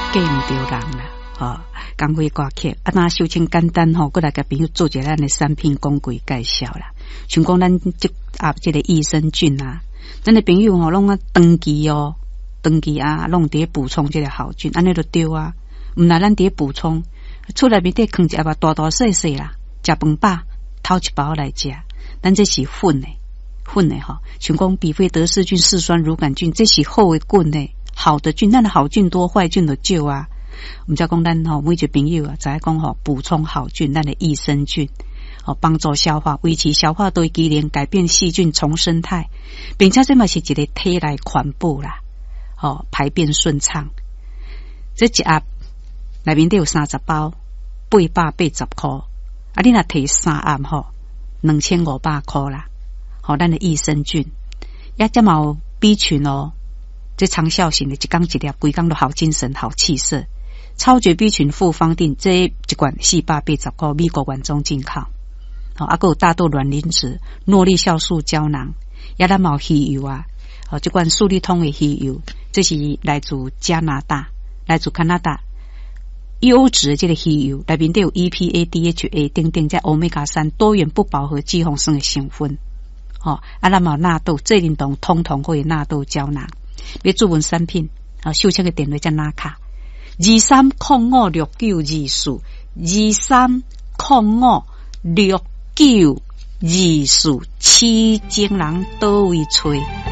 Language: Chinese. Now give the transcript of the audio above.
嫁唔着人啦，工会挂客啊，那修清简单吼，过来甲朋友做一下咱的产品讲解介绍啦。像讲咱这个益生菌啊，咱的朋友吼拢啊长期啊，拢伫补充这个好菌，安尼就对啊。毋那咱伫补充，厝内面底放一盒大细细啦，食饭饱偷一包来食，咱这是混的吼。像讲比菲德氏菌、嗜酸乳杆菌，这是好的菌呢，好的菌，咱的好菌多，坏菌就少啊。毋则讲咱吼每一个朋友啊，知影讲吼补充好菌，咱的益生菌，帮助消化，维持消化对机能，改变细菌重生态，并且这嘛是一个体内环保啦，排便顺畅。这一盒内面都有30包，880块，啊，你若摕3盒2500块啦。咱的益生菌，也这嘛有 B 群哦，这长效型的，一缸一粒，规缸都好精神、好气色。超绝 B 群复方定这一罐480块，美国原装进口。还有大豆卵磷脂、诺丽酵素胶囊，也咱嘛有鱼油啊，这罐速利通的鱼油，这是来自加拿大，来自加拿大优质的这个鱼油，内面都有 EPA、DHA 等等这 Omega 3多元不饱和脂肪酸的成分。咱嘛有纳豆、这灵动通通会纳豆胶囊，要注文产品，秀清的电话才拿卡23056423056924，痴情人倒位找。